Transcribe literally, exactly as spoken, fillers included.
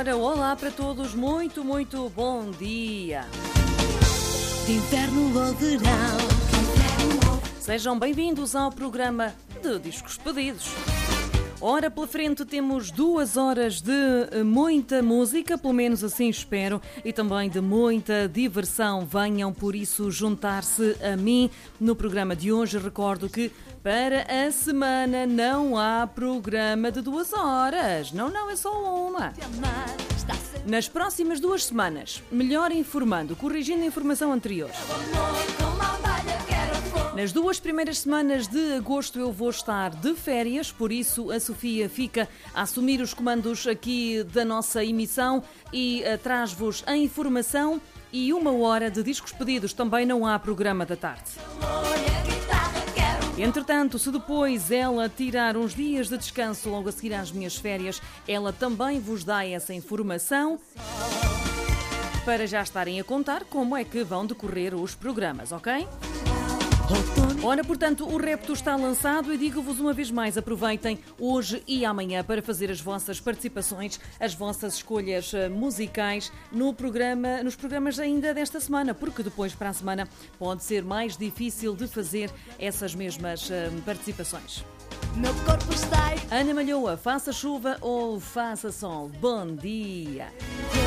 Ora, olá para todos, muito, muito bom dia. De inverno ao verão. Sejam bem-vindos ao programa de Discos Pedidos. Ora, pela frente temos duas horas de muita música, pelo menos assim espero, e também de muita diversão. Venham, por isso, juntar-se a mim no programa de hoje. Recordo que para a semana não há programa de duas horas. Não, não, é só uma. Nas próximas duas semanas, melhor informando, corrigindo a informação anterior. Nas duas primeiras semanas de agosto eu vou estar de férias, por isso a Sofia fica a assumir os comandos aqui da nossa emissão e uh, traz-vos a informação e uma hora de discos pedidos. Também não há programa da tarde. Entretanto, se depois ela tirar uns dias de descanso logo a seguir às minhas férias, ela também vos dá essa informação para já estarem a contar como é que vão decorrer os programas, ok? Ora, portanto, o repto está lançado e digo-vos uma vez mais, aproveitem hoje e amanhã para fazer as vossas participações, as vossas escolhas musicais no programa, nos programas ainda desta semana, porque depois para a semana pode ser mais difícil de fazer essas mesmas participações. Meu corpo está... Ana Malhoa, faça chuva ou faça sol? Bom dia!